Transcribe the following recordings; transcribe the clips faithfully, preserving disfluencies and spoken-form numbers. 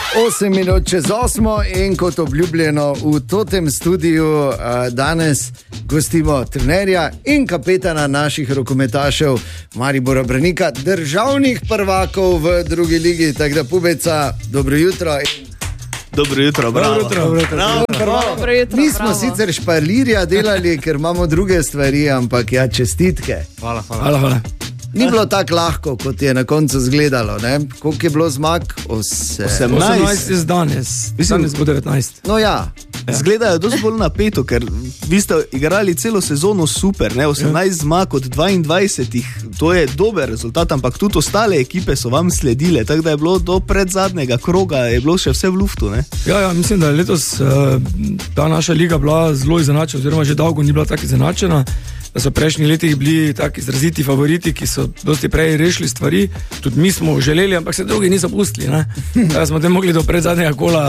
osem minut čez osmo in kot obljubljeno v totem studiu danes gostimo trenerja in kapetana naših rokometašev Maribora Branika, državnih prvakov v drugi ligi, tako da Pubeca, dobro jutro. Dobro jutro, bravo. Dobro jutro, dobro jutro. Bravo, bravo. Dobro jutro, mi smo bravo. Sicer šparlirja delali, ker imamo druge stvari, ampak ja, čestitke. Hvala, hvala. hvala, hvala. Ni bilo tako lahko, kot je na koncu izgledalo. Koliko je bilo zmag? osemnajst je danes, danes bo devetnajst. No ja. Zgledajo dosti bolj napeto, ker vi ste igrali celo sezono super, ne? osemnajst ja. zmag od dvaindvajsetih, to je dober rezultat, ampak tudi ostale ekipe so vam sledile, tako da je bilo do predzadnjega kroga, je bilo še vse v luftu, ne? Ja, ja, mislim, da je letos uh, ta naša liga bila zelo izenačena, oziroma že dolgo ni bila tako izenačena, da so prejšnji letih bili taki izraziti favoriti, ki so dosti prej rešili stvari, tudi mi smo želeli, ampak se drugi niso pustili, ne? Da smo te mogli do predzadnjega kola,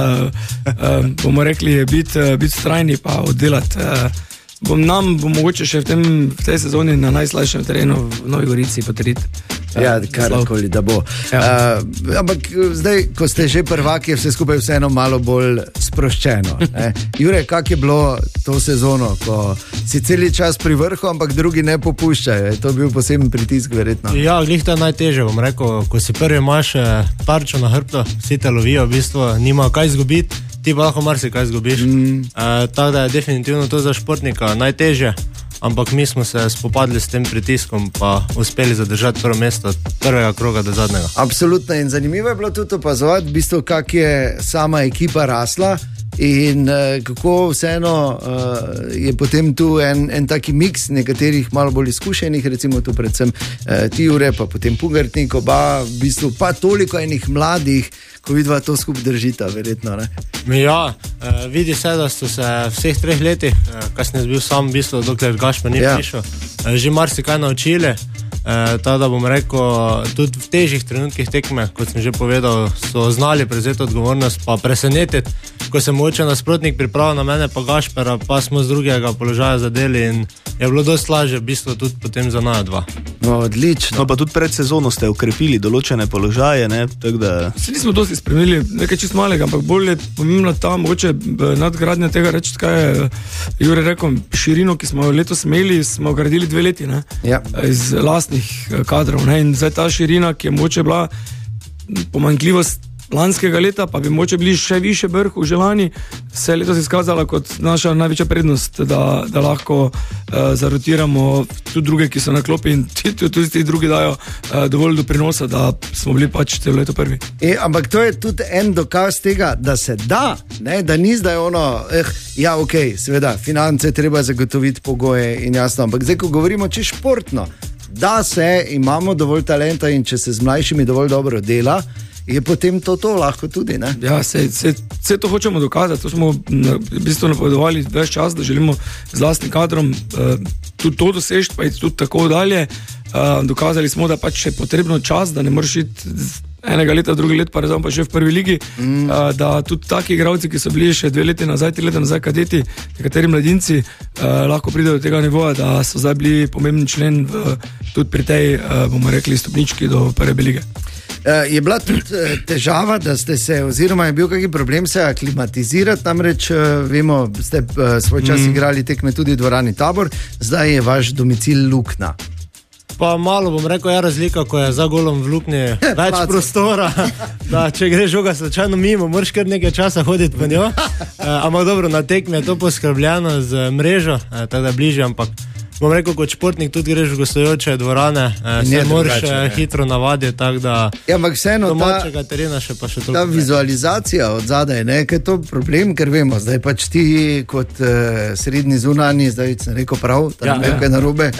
uh, bomo rekli, biti uh, bit strajni pa oddelati. Uh, bom nam bo mogoče še v, tem, v tej sezoni na najslajšem terenu v Novi Gorici potrditi. Ja, karkoli da bo. Ja. Uh, ampak zdaj, ko ste že prvaki, je vse skupaj vseeno malo bolj sproščeno. Ne? Jure, kak je bilo to sezono, ko si celi čas pri vrhu, ampak drugi ne popuščajo? Je to bil poseben pritisk, verjetno? Ja, glih to je najtežje, bom rekel. Ko si prvi imaš tarčo na hrbtu, vsi te lovijo, v bistvu nima kaj izgubiti, ti pa lahko marsikaj izgubiš. Mm. Uh, tako da je definitivno to za športnika najtežje. Ampak mi smo se spopadli s tem pritiskom pa uspeli zadržati prvo mesto od prvega kroga do zadnjega. Absolutno, in zanimivo je bilo tudi opazovati, v bistvu, kak je sama ekipa rasla in uh, kako vseeno uh, je potem tu en, en taki miks nekaterih malo bolj izkušenih, recimo tu predvsem uh, Tijure, pa potem Pugertnik, oba, v bistvu pa toliko enih mladih, ko vidva to skupaj držita, verjetno, ne? Ja, eh, vidi se, da so se vseh treh letih, eh, kasneje bil sam v bistvu, dokler Gašper ni ja. prišel, eh, že marsikaj naučili, eh, tako da bom rekel, tudi v težjih trenutkih tekme, kot sem že povedal, so znali prevzeti odgovornost pa presenetiti, ko se mogoče nasprotnik pripravil na mene pa Gašpera, pa smo z drugega položaja zadeli in je bilo dosti lažje v bistvu tudi potem za naja dva. No, odlično. No, pa tudi pred sezono ste ukrepili določene položaje, ne, tako da... Se nismo dosti spremenili, nekaj čist malega, ampak bolj je pomembno ta mogoče nadgradnja tega, reči, kaj je Jure rekel, širino, ki smo letos imeli, smo gradili dve leti, ne, ja. iz lastnih kadrov, ne, in zdaj ta širina, ki je mogoče bila pomanjkljivost lanskega leta, pa bi mogoče bili še više vrhu že lani, se je letos izkazala kot naša največja prednost, da, da lahko uh, zarotiramo tudi druge, ki so na klopi in tudi, tudi ti drugi dajo uh, dovolj doprinosa, da smo bili pač celo leto prvi. E, ampak to je tudi en dokaz tega, da se da, ne? Da ni zdaj ono, eh, ja, ok, seveda, finance treba zagotoviti pogoje in jasno, ampak zdaj, ko govorimo če športno, da se, imamo dovolj talenta in če se z mlajšimi dovolj dobro dela, je potem to, to lahko tudi, ne? Ja, se, se, se to hočemo dokazati, to smo v bistvu napovedovali več čas, da želimo z lastnim kadrom uh, tudi to dosežiti, pa je tudi tako dalje. Uh, dokazali smo, da pač je potrebno čas, da ne moreš iti enega leta, drugi let, pa rezam pa še v prvi ligi, mm. uh, da tudi taki igralci, ki so bili še dve leti nazaj, tri leta nazaj kadeti, nekateri mladinci, uh, lahko pridejo do tega nivoja, da so zdaj bili pomembni člen v, tudi pri tej, uh, bomo rekli, stopnički do prve lige. Uh, je bila tudi uh, težava, da ste se, oziroma je bil kakšen problem se aklimatizirati, namreč uh, vemo, ste uh, svoj čas mm. igrali tekme tudi v dvorani Tabor, zdaj je vaš domicil Lukna. Pa malo bom rekel, je razlika, ko je za golom v Lukni več prostora, da če greš žoga slučajno mimo, moraš kar nekaj časa hoditi po njo, uh, ampak dobro, na tekmi je to poskrbljeno z mrežo, uh, tako da bližje, ampak bom rekel, kot športnik tudi greš v gostujoče dvorane, eh, se moraš drugače, hitro navaditi, tako da ja, ampak vseeno domačega terena še pa še toliko. Ta vizualizacija od zadaj, ne, ker je to problem, ker vemo, zdaj pač ti kot uh, srednji zunani, zdaj sem rekel prav, da ja, ne vem, ja. kaj narobe.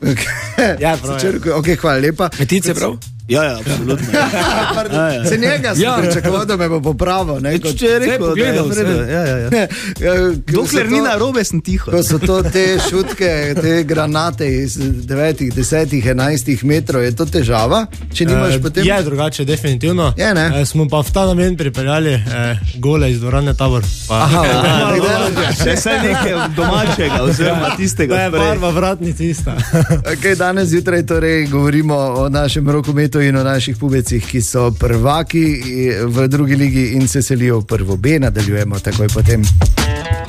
Ja, prav je. Ok, hvala lepa. Petice prav? Ja, ja, absolutno. Ja, ja. Se njega sem ja. pričakoval, da me bo popravil. Če je rekel, da je vredno. Ja, ja, ja. ja, dokler ni narobe, sem tiho. Ko so to te šutke, te granate iz devetih, desetih, enajstih metrov, je to težava? Če nimaš e, potem... Je drugače, definitivno. Je, ne? E, smo pa v ta namen pripeljali e, gole iz dvorane Tabor. Pa. Aha, aha, še vse nekaj domačega, oziroma tistega. Da je barva vratnic ista. Okay, danes zjutraj torej govorimo o našem rokometu in o naših pubecih, ki so prvaki v drugi ligi in se selijo v prvo B. Nadaljujemo takoj potem.